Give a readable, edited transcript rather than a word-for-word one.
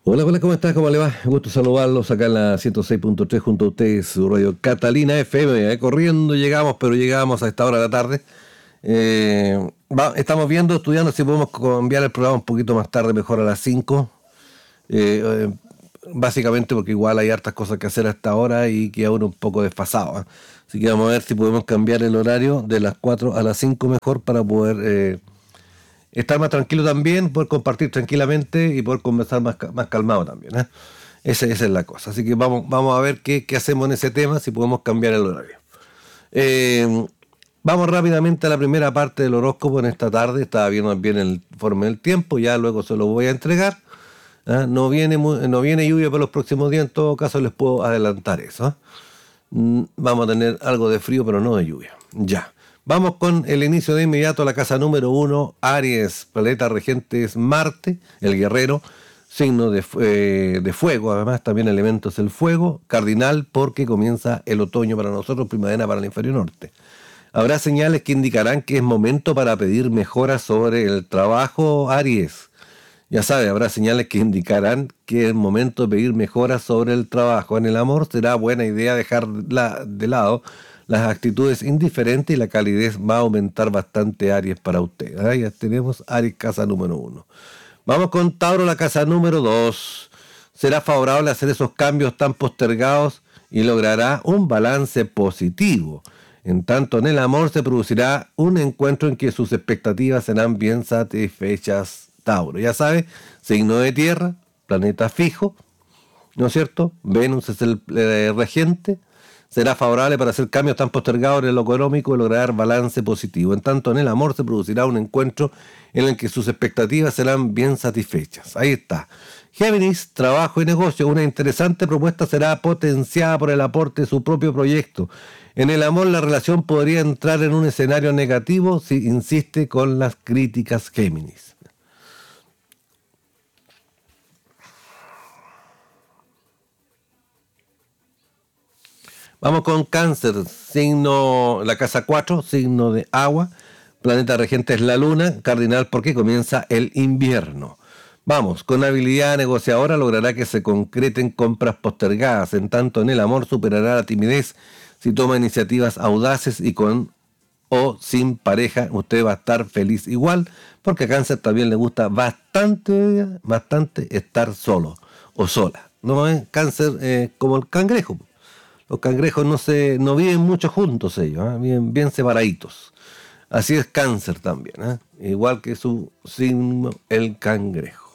Hola, hola, ¿cómo estás? ¿Cómo le va? Gusto saludarlos acá en la 106.3 junto a ustedes, su radio Catalina FM. Corriendo llegamos, pero llegamos a esta hora de la tarde. Estamos viendo, estudiando si podemos cambiar el programa un poquito más tarde, mejor a las 5. Eh, Básicamente porque igual hay hartas cosas que hacer hasta ahora y queda uno un poco desfasado. Así que vamos a ver si podemos cambiar el horario de las 4 a las 5 mejor para poder estar más tranquilo también, poder compartir tranquilamente y poder conversar más calmado también. Esa es la cosa. Así que vamos a ver qué hacemos en ese tema, si podemos cambiar el horario. Eh, Vamos rápidamente a la primera parte del horóscopo en esta tarde. Estaba viendo bien el informe del tiempo, ya luego se lo voy a entregar. No viene lluvia para los próximos días, en todo caso les puedo adelantar eso. Vamos a tener algo de frío, pero no de lluvia. Ya. Vamos con el inicio de inmediato a la casa número 1, Aries, planeta regente es Marte, el guerrero, signo de fuego, además también elemento es el fuego, cardinal porque comienza el otoño para nosotros, primavera para el hemisferio norte. Habrá señales que indicarán que es momento para pedir mejoras sobre el trabajo, Aries. Ya sabe, habrá señales que indicarán que es momento de pedir mejoras sobre el trabajo. En el amor será buena idea dejar de lado las actitudes indiferentes y la calidez va a aumentar bastante, Aries, para usted. Ya tenemos Aries, casa número 1. Vamos con Tauro, la casa número 2. Será favorable hacer esos cambios tan postergados y logrará un balance positivo. En tanto, en el amor se producirá un encuentro en que sus expectativas serán bien satisfechas, Tauro. Ya sabe, signo de tierra, planeta fijo, ¿no es cierto? Venus es el regente. Será favorable para hacer cambios tan postergados en lo económico y lograr balance positivo. En tanto, en el amor se producirá un encuentro en el que sus expectativas serán bien satisfechas. Ahí está. Géminis, trabajo y negocio. Una interesante propuesta será potenciada por el aporte de su propio proyecto. En el amor, la relación podría entrar en un escenario negativo si insiste con las críticas, Géminis. Vamos con Cáncer, signo, la casa 4, signo de agua, planeta regente es la luna, cardinal porque comienza el invierno. Vamos, con habilidad negociadora logrará que se concreten compras postergadas, en tanto en el amor superará la timidez si toma iniciativas audaces y con o sin pareja, usted va a estar feliz igual, porque a Cáncer también le gusta bastante estar solo o sola. No es Cáncer como el cangrejo. Los cangrejos no viven mucho juntos ellos, viven bien separaditos. Así es Cáncer también, igual que su signo, el cangrejo.